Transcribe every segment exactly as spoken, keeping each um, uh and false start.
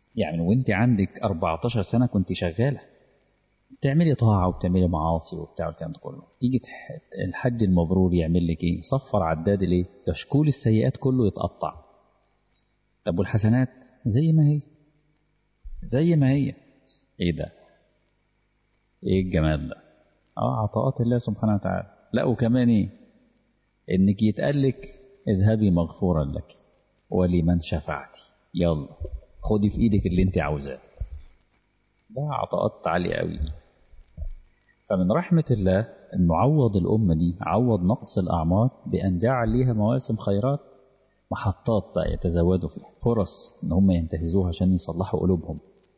يعني وانت عندك أربعتاشر سنة كنت شغالة بتعملي طاعة وبتعملي معاصي وبتاع الكلام ده كله، تيجي الحج المبرور يعمل لك ايه؟ صفر عداد ليه؟ كشكول السيئات كله يتقطع. طب والحسنات زي ما هي زي ما هي. ايه ده؟ ايه الجمال ده؟ اه عطاءات الله سبحانه وتعالى. لا وكمان ايه؟ انك يتقال لك اذهبي مغفورا لك ولمن شفعتي، يلا خدي في ايدك اللي انت عاوزاه. ده عطاءات عالية قوي. فمن رحمة الله انه عوض الأمة دي، عوض نقص الأعمار بأن جعل ليها مواسم خيرات، محطات بقى يتزودوا فيها، فرص ان هم ينتهزوها عشان يصلحوا قلوبهم.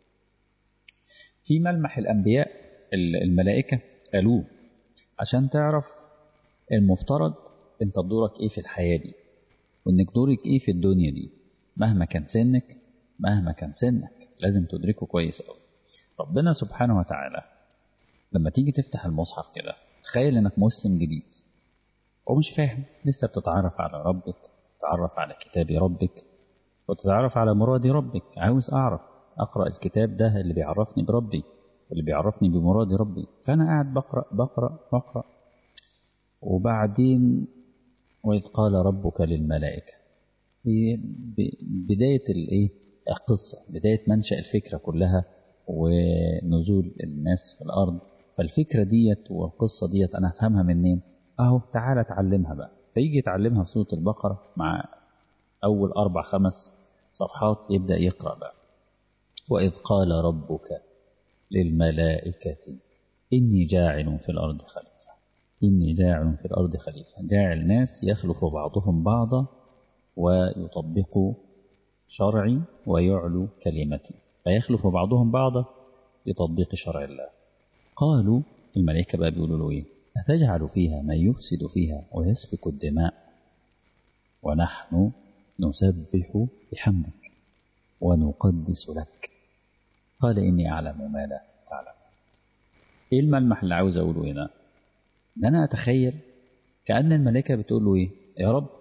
في ملمح الأنبياء الملائكة قالوه عشان تعرف المفترض انت دورك ايه في الحياة دي، وانك دورك ايه في الدنيا دي. مهما كان سنك مهما كان سنك لازم تدركه كويس قوي. ربنا سبحانه وتعالى لما تيجي تفتح المصحف كده، تخيل انك مسلم جديد ومش فاهم، لسه بتتعرف على ربك، تتعرف على كتاب ربك وتتعرف على مراد ربك. عاوز اعرف اقرأ الكتاب ده اللي بيعرفني بربي واللي بيعرفني بمراد ربي. فانا قاعد بقرأ بقرأ بقرأ وبعدين وإذ قال ربك للملائكة، في بداية الايه القصة، بداية منشأ الفكرة كلها ونزول الناس في الأرض. فالفكرة ديت والقصة ديت أنا أفهمها منين؟ أهو تعالى اتعلمها بقى. فيجي يتعلمها في سورة البقرة مع أول أربع خمس صفحات يبدأ يقرأ بقى. وإذ قال ربك للملائكة إني جاعل في الأرض خليفة، إني جاعل في الأرض خليفة، جاعل ناس يخلف بعضهم بعضا ويطبقوا شرعي ويعلو كلمتي، فيخلف بعضهم بعضا لتطبيق شرع الله. قالوا الملائكة بقى بيقولوا له إيه؟ أتجعل فيها من يفسد فيها ويسفك الدماء ونحن نسبح بحمدك ونقدس لك قال إني أعلم ما لا تعلم. إيه الملمح اللي عاوز أقوله هنا؟ إن أنا أتخيل كأن الملائكة بتقول له إيه؟ يا رب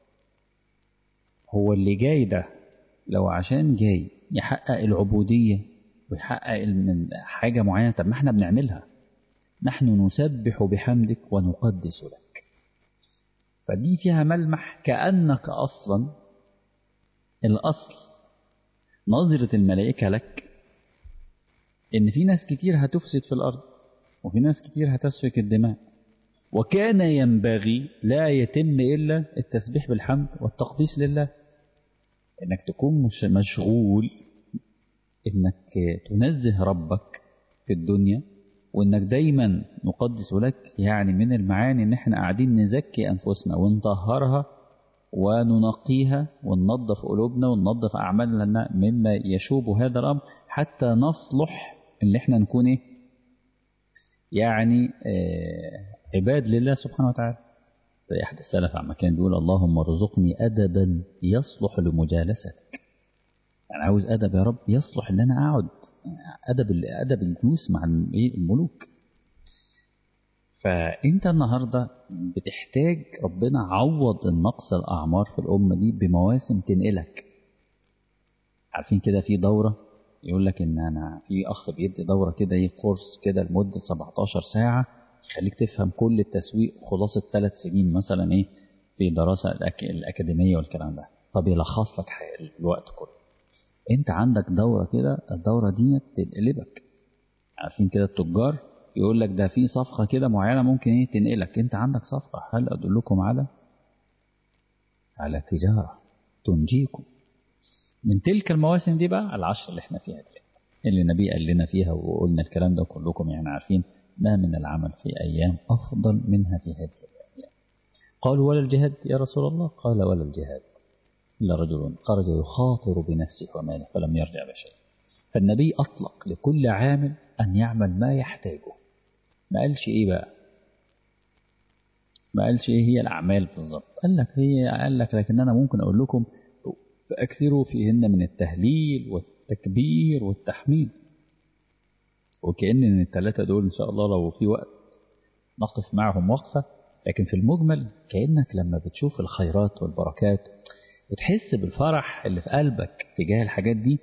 هو اللي جاي ده لو عشان جاي يحقق العبودية ويحقق من حاجة معينة، طب ما احنا بنعملها، نحن نسبح بحمدك ونقدس لك. فدي فيها ملمح كأنك أصلا الأصل نظرة الملائكة لك إن في ناس كتير هتفسد في الأرض وفي ناس كتير هتسفك الدماء، وكان ينبغي لا يتم إلا التسبيح بالحمد والتقديس لله. إنك تكون مش مشغول إنك تنزه ربك في الدنيا، وإنك دايما نقدس لك، يعني من المعاني إن إحنا قاعدين نزكي أنفسنا ونطهرها وننقيها وننظف قلوبنا وننظف أعمالنا مما يشوب هذا الأمر حتى نصلح إن إحنا نكون إيه؟ يعني آه عباد لله سبحانه وتعالى. زي أحد السلف عما كان بيقول اللهم ارزقني أدبا يصلح لمجالستك، يعني عاوز أدب يا رب يصلح إن أنا أقعد أدب أدب الجلوس مع الملوك. فأنت النهاردة بتحتاج ربنا عوض النقص الأعمار في الأمة دي بمواسم تنقلك. عارفين كده في دورة يقول لك إن أنا في أخ بيدي دورة كده إيه كورس كده لمدة سبعتاشر ساعة يخليك تفهم كل التسويق خلاصة ثلاث سنين مثلا إيه في دراسة الأكاديمية والكلام ده، فبيلخص لك الوقت كله. أنت عندك دورة كده، الدورة دي تنقلبك. عارفين كده التجار يقول لك ده في صفقة كده معينة ممكن ايه تنقلك. انت عندك صفقة، هل ادلكم على على تجارة تنجيكم من تلك المواسم دي بقى العشر اللي احنا فيها دي اللي النبي قال لنا فيها، وقلنا الكلام ده كلكم يعني عارفين ما من العمل في ايام افضل منها في هذه الايام. قالوا ولا الجهاد يا رسول الله؟ قال ولا الجهاد الا رجل خرج يخاطر بنفسه وماله فلم يرجع بشيء. فالنبي اطلق لكل عامل ان يعمل ما يحتاجه، ما قالش ايه بقى، ما قالش ايه هي الاعمال بالظبط، قال لك هي قال لك لكن انا ممكن اقول لكم فاكثروا فيهن من التهليل والتكبير والتحميد. وكأن ان الثلاثه دول ان شاء الله لو في وقت نقف معهم وقفه، لكن في المجمل كأنك لما بتشوف الخيرات والبركات وتحس بالفرح اللي في قلبك تجاه الحاجات دي،